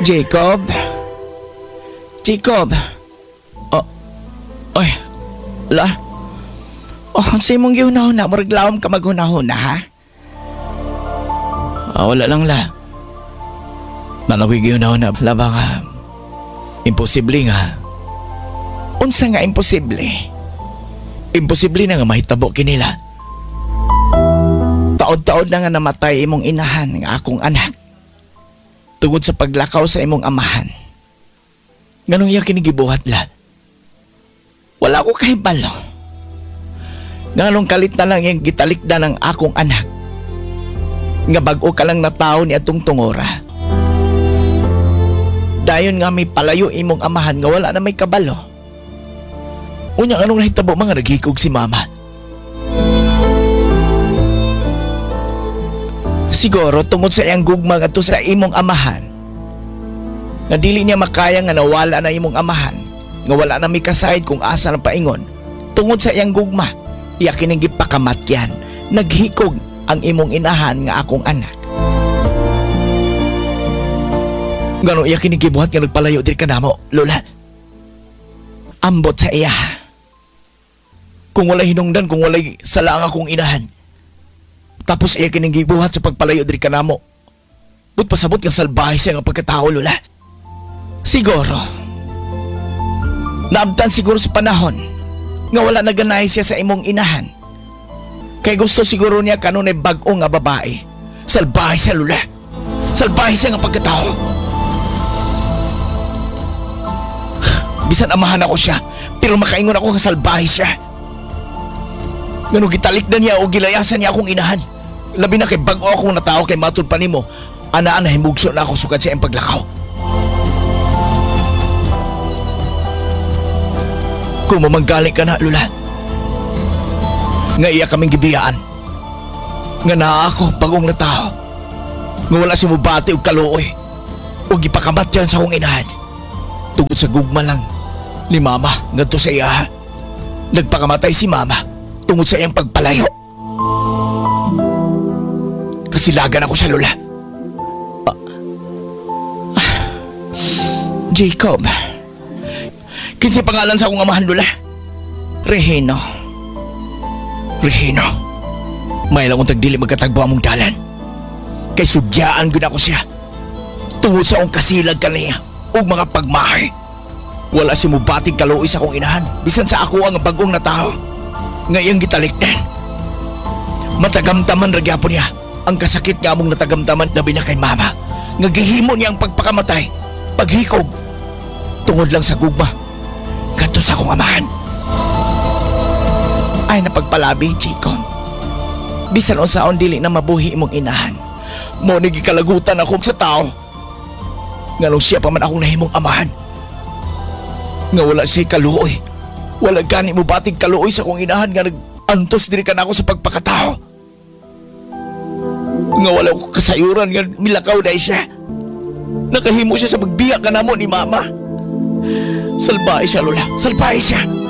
Jacob? Jacob? Oh, ay, la? Oh, ang sa imong giunahon na, maraglawam ka maghunahon na, ha? Wala lang, la. Nanakoy giunahon na, la ba nga? Imposible nga. Unsa nga imposible? Imposible na nga mahitabo kinila. Taod-taod na nga namatay imong inahan ng akong anak. Tungod sa paglakaw sa imong amahan. Ganong iya kinigibuhat la. Wala ko kahibalo. Ganong kalit na lang yung gitalikda ng akong anak. Nga bag-o ka lang na tao ni atong tungora. Dayon nga may palayo imong amahan nga wala na may kabalo. Unya anong nahitabo mga naghikog si mama. Siguro tungod sa iyang gugma nga to sa imong amahan. Nga dili niya makaya nga nawala na imong amahan. Nga wala na may kasayid kung asa na paingon. Tungod sa iyang gugma, iya kining gipakamatyan. Naghikog ang imong inahan nga akong anak. Gano iya kining gibuhat nga nagpalayo diri kanamo, lola. Ambot sa iya. Kung walay hinungdan, kung walay sala ang akong inahan. Tapos iya kining gibuhat sa pagpalayo diri kanamo. But pasabot nga salbahe siya nga pagkatao, lola. Siguro. Naabtan siguro sa panahon nga wala naganay siya sa imong inahan. Kay gusto siguro niya kanunay bag-o nga babae. Salbahe siya, lola. Salbahe siya nga pagkatao. Bisan amahan ako siya, pero makaingon ako nga salbahe siya. Ngano gitalik na niya o gilayasan niya akong inahan. Labi na kay bag-o akong natao kay matud pa nimo. Anaan na himugso na ako sukad sa iyang paglakaw. Kung mamanggaling ka na, lula. Nga iya kaming gibiyaan. Nga naa ako bagong natao. Nga wala si mubati o kaluoy. O gipakamat dyan sa akong inahan. Tugod sa gugma lang ni mama nga to sa iya. Nagpakamatay si mama tungod sa iyang pagpalayo. Kasilagan ako sa lola. Jacob, kinsa pangalan sa akong amahan, lola? Regino. Regino. May lang kong tagdili magkatagbo among dalan. Kay sudyaan gud ako siya. Tungod sa akong kasilag kaniya ug mga pagmahay. Wala si mubating kaluoy sa akong inahan. Bisan sa ako ang bagong na tao. Ngayong gitalikdan. Matagamtaman ragyapon niya ang kasakit nga among natagamtaman labi na kay mama. Nga gihimo niya ang pagpakamatay, paghikog, tungod lang sa gugma kadto sa akong amahan. Ay napagpalabi, Chico. Bisan unsaon dili na mabuhi imong inahan. Mo ni gikalagutan ako sa tao. Nganong siya pa man akong nahimong amahan. Nga wala siya kaluoy. Wala gani mo bating kaluoy sa akong inahan nga nag-antos diri ka na ako sa pagpakatao. Nga wala ko kasayuran nga milakaw dahil siya. Nakahimo siya sa pagbiyak ka na mo ni mama. Salbahe siya, lola. Salbahe siya.